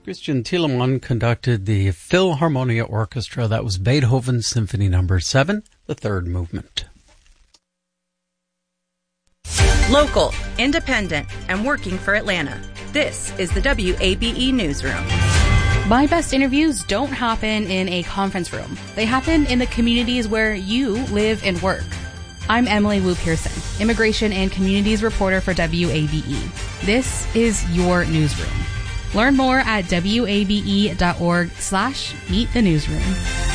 Christian Thielemann conducted the Philharmonia Orchestra. That was Beethoven's Symphony No. 7, the third movement. Local, independent, and working for Atlanta. This is the WABE Newsroom. My best interviews don't happen in a conference room. They happen in the communities where you live and work. I'm Emily Wu Pearson, Immigration and Communities Reporter for WABE. This is your newsroom. Learn more at wabe.org/meet the newsroom.